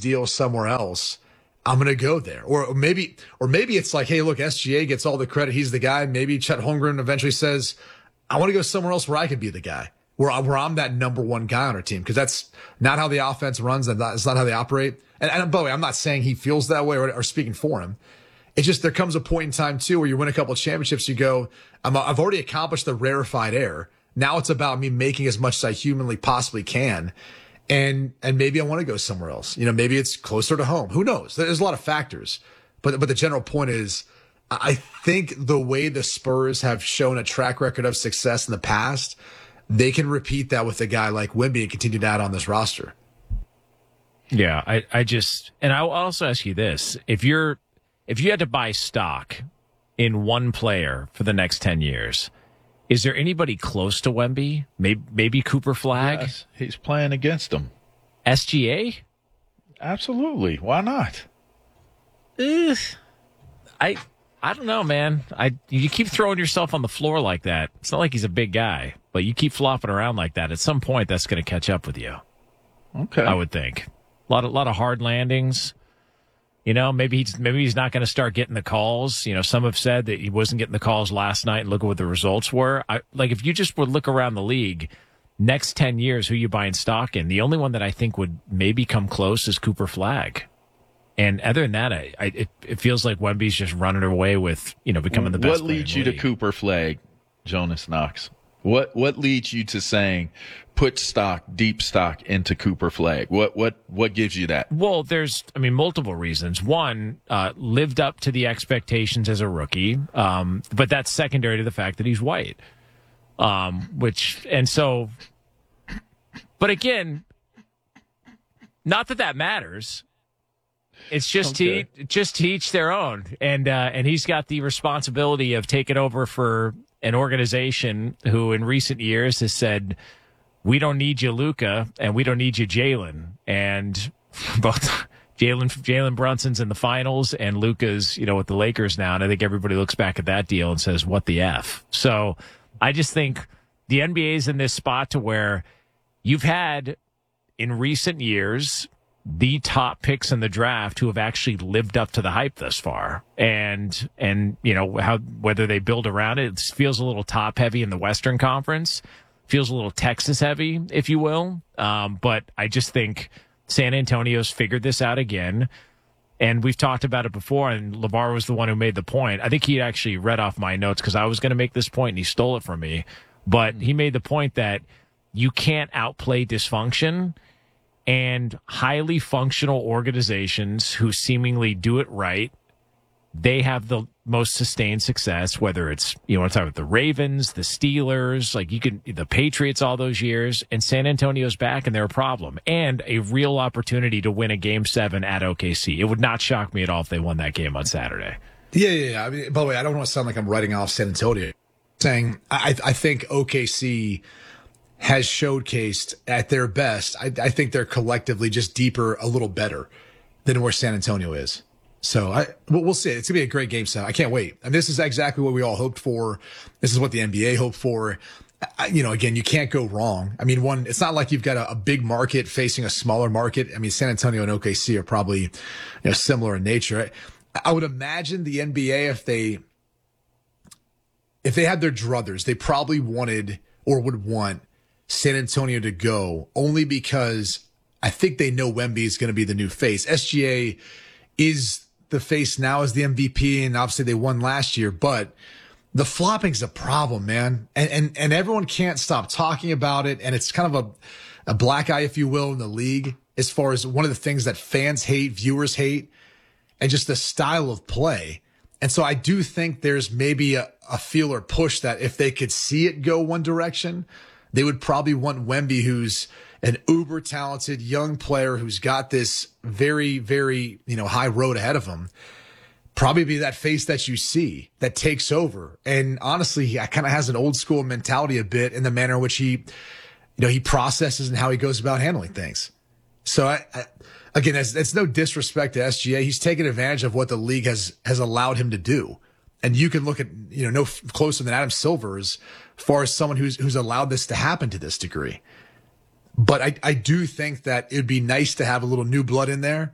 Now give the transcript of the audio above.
deal somewhere else, I'm going to go there. Or maybe it's like, hey, look, SGA gets all the credit. He's the guy. Maybe Chet Holmgren eventually says, I want to go somewhere else where I could be the guy, where I'm that number one guy on our team. Because that's not how the offense runs. And it's not how they operate. And by the way, I'm not saying he feels that way or speaking for him. It's just there comes a point in time, too, where you win a couple of championships. You go, I've already accomplished the rarefied air. Now it's about me making as much as I humanly possibly can. And maybe I want to go somewhere else. Maybe it's closer to home. Who knows? There's a lot of factors. But the general point is, I think the way the Spurs have shown a track record of success in the past, they can repeat that with a guy like Wemby and continue to add on this roster. Yeah, I'll also ask you this. If you had to buy stock in one player for the next 10 years, is there anybody close to Wemby? Maybe Cooper Flagg? Yes, he's playing against him. SGA? Absolutely. Why not? I don't know, man. You keep throwing yourself on the floor like that. It's not like he's a big guy, but you keep flopping around like that. At some point, that's going to catch up with you. Okay. I would think. A lot of hard landings. Maybe he's not going to start getting the calls. Some have said that he wasn't getting the calls last night, and look at what the results were. If you just would look around the league, next 10 years, who you buying stock in? The only one that I think would maybe come close is Cooper Flagg. And other than that, it feels like Wemby's just running away with, becoming the best. What leads you to Cooper Flagg, Jonas Knox? What leads you to saying put deep stock into Cooper Flagg? What gives you that? Well, there's, multiple reasons. One, lived up to the expectations as a rookie, but that's secondary to the fact that he's white. But again, not that matters. It's just okay. to each their own, and he's got the responsibility of taking over for an organization who in recent years has said, we don't need you, Luka, and we don't need you, Jalen. And both Jalen Brunson's in the finals and Luka's, with the Lakers now. And I think everybody looks back at that deal and says, what the F? So I just think the NBA is in this spot to where you've had in recent years the top picks in the draft who have actually lived up to the hype thus far. And whether they build around it feels a little top heavy in the Western Conference, feels a little Texas heavy, if you will. But I just think San Antonio's figured this out again. And we've talked about it before, and LeVar was the one who made the point. I think he actually read off my notes because I was going to make this point and he stole it from me. But he made the point that you can't outplay dysfunction. And highly functional organizations who seemingly do it right, they have the most sustained success, whether it's, want to talk about the Ravens, the Steelers, the Patriots all those years, and San Antonio's back and they're a problem. And a real opportunity to win a Game 7 at OKC. It would not shock me at all if they won that game on Saturday. Yeah. By the way, I don't want to sound like I'm writing off San Antonio. Saying I think OKC has showcased at their best. I think they're collectively just deeper, a little better than where San Antonio is. So we'll see. It's going to be a great game set. I can't wait. And this is exactly what we all hoped for. This is what the NBA hoped for. Again, you can't go wrong. It's not like you've got a big market facing a smaller market. San Antonio and OKC are probably, similar in nature. I would imagine the NBA, if they had their druthers, they probably wanted or would want San Antonio to go only because I think they know Wemby is going to be the new face. SGA is the face now as the MVP, and obviously they won last year, but the flopping's a problem, man. And everyone can't stop talking about it. And it's kind of a black eye, if you will, in the league, as far as one of the things that fans hate, viewers hate, and just the style of play. And so I do think there's maybe a feel or push that if they could see it go one direction, they would probably want Wemby, who's an uber talented young player who's got this very, very, high road ahead of him. Probably be that face that you see that takes over. And honestly, he kind of has an old school mentality a bit in the manner in which he processes and how he goes about handling things. So again, it's no disrespect to SGA. He's taken advantage of what the league has allowed him to do. And you can look at, no closer than Adam Silver as far as someone who's allowed this to happen to this degree. But I do think that it'd be nice to have a little new blood in there